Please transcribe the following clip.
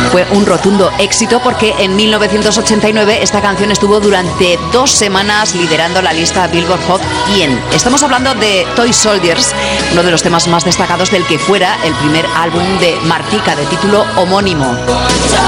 Fue un rotundo éxito porque en 1989 esta canción estuvo durante 2 semanas liderando la lista Billboard Hot 100. Estamos hablando de Toy Soldiers, uno de los temas más destacados del que fuera el primer álbum de Martika, de título homónimo.